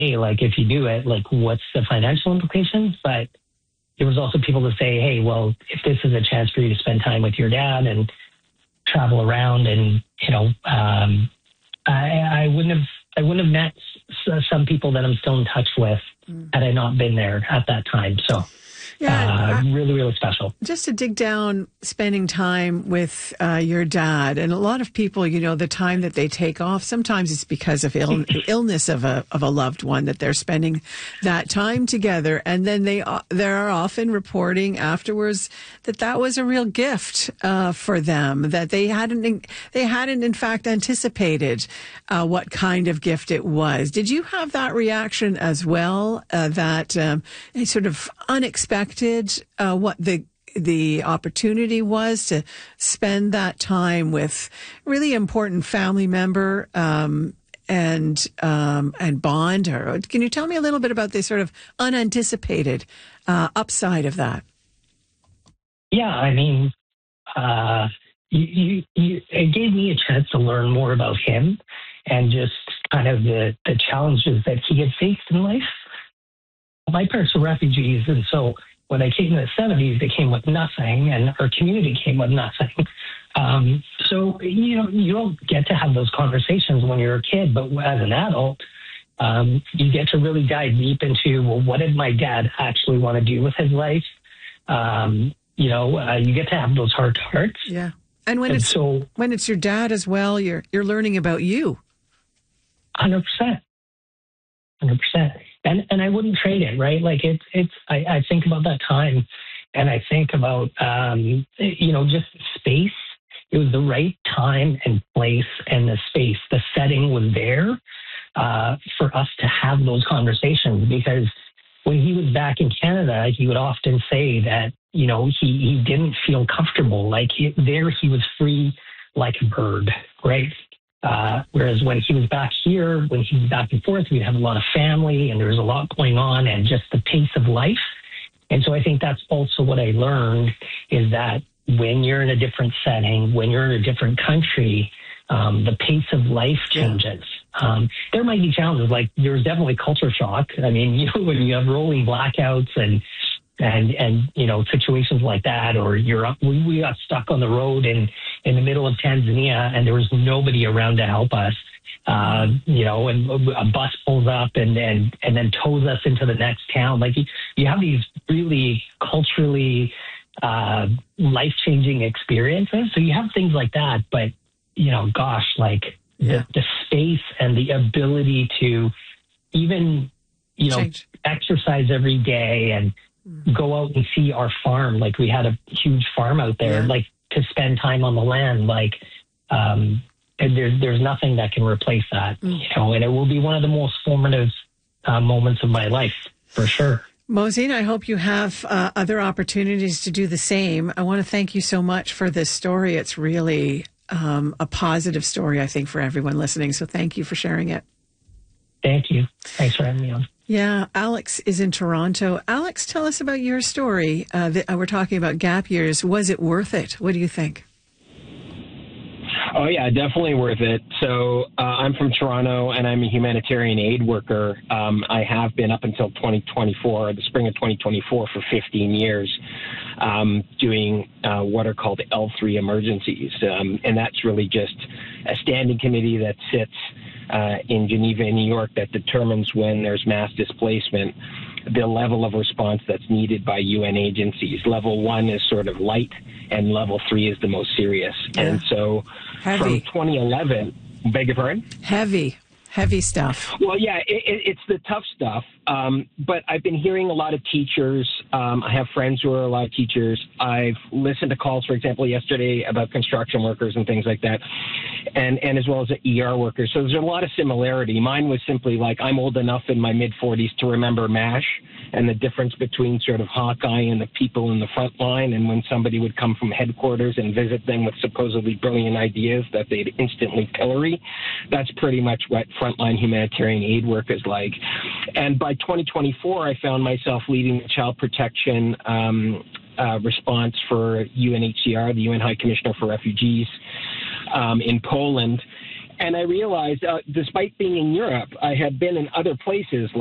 hey, like if you do it, like what's the financial implications? But there was also people to say, hey, well, if this is a chance for you to spend time with your dad and travel around, and I wouldn't have met some people that I'm still in touch with had I not been there at that time. So. Yeah, really, really special. Just to dig down, spending time with your dad, and a lot of people, the time that they take off, sometimes it's because of illness of a loved one that they're spending that time together, and then they're often reporting afterwards that was a real gift for them, that they hadn't in fact anticipated what kind of gift it was. Did you have that reaction as well? That sort of unexpected. What the opportunity was to spend that time with really important family member and bond? Or can you tell me a little bit about the sort of unanticipated upside of that? Yeah, I mean, it gave me a chance to learn more about him and just kind of the challenges that he had faced in life. My parents were refugees, and so when they came in the 70s, they came with nothing, and our community came with nothing. So, you don't get to have those conversations when you're a kid, but as an adult, you get to really dive deep into, well, what did my dad actually want to do with his life? You get to have those heart to hearts. Yeah. And when it's your dad as well, you're learning about you. 100%. And I wouldn't trade it, right? Like I think about that time, and I think about, just space. It was the right time and place, and the space, the setting was there for us to have those conversations. Because when he was back in Canada, he would often say that, he didn't feel comfortable. Like there he was free like a bird, right? Whereas when he was back here, when he was back and forth, we'd have a lot of family and there was a lot going on and just the pace of life. And so I think that's also what I learned, is that when you're in a different setting, when you're in a different country, the pace of life changes. There might be challenges, like there's definitely culture shock. I mean, when you have rolling blackouts and situations like that, or we got stuck on the road in the middle of Tanzania and there was nobody around to help us, and a bus pulls up and then tows us into the next town. Like you have these really culturally life-changing experiences. So you have things like that, but the space and the ability to even, exercise every day and go out and see our farm. Like we had a huge farm out there, like to spend time on the land, and there's nothing that can replace that, and it will be one of the most formative moments of my life for sure. Mosine, I hope you have other opportunities to do the same. I want to thank you so much for this story. It's really a positive story, I think, for everyone listening. So thank you for sharing it. Thank you. Thanks for having me on. Yeah, Alex is in Toronto. Alex, tell us about your story. We're talking about gap years. Was it worth it? What do you think? Oh, yeah, definitely worth it. So I'm from Toronto, and I'm a humanitarian aid worker. I have been up until 2024, the spring of 2024, for 15 years, doing what are called L3 emergencies. And that's really just a standing committee that sits in Geneva, New York, that determines when there's mass displacement, the level of response that's needed by UN agencies. Level 1 is sort of light, and level 3 is the most serious. Yeah. And so Heavy. From 2011, beg your pardon? Heavy stuff. Well, yeah, it's the tough stuff. But I've been hearing a lot of teachers. I have friends who are a lot of teachers. I've listened to calls, for example, yesterday about construction workers and things like that, and as well as the ER workers. So there's a lot of similarity. Mine was simply like, I'm old enough in my mid-40s to remember MASH and the difference between sort of Hawkeye and the people in the front line, and when somebody would come from headquarters and visit them with supposedly brilliant ideas that they'd instantly pillory. That's pretty much what frontline humanitarian aid work is like. And by 2024, I found myself leading the child protection response for UNHCR, the UN High Commissioner for Refugees, in Poland. And I realized, despite being in Europe, I had been in other places